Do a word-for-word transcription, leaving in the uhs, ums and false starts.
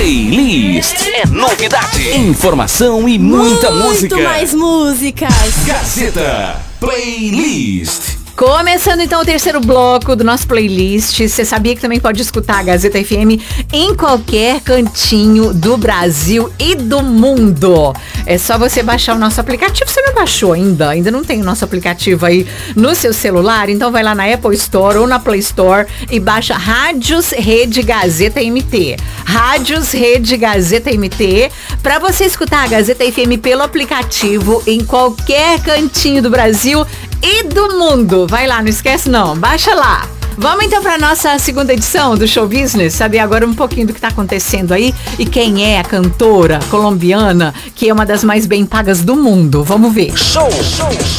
Playlist é novidade, informação e muita Muito música. Muito mais músicas. Gazeta Playlist. Começando então o terceiro bloco do nosso playlist. Você sabia que também pode escutar a Gazeta F M em qualquer cantinho do Brasil e do mundo. É só você baixar o nosso aplicativo. Você não baixou ainda? Ainda não tem o nosso aplicativo aí no seu celular? Então vai lá na Apple Store ou na Play Store e baixa Rádios Rede Gazeta M T. Rádios Rede Gazeta M T, para você escutar a Gazeta F M pelo aplicativo em qualquer cantinho do Brasil e do mundo. Vai lá, não esquece não, baixa lá. Vamos então para nossa segunda edição do Show Business, saber agora um pouquinho do que está acontecendo aí e quem é a cantora colombiana que é uma das mais bem pagas do mundo. Vamos ver. Show, show, show.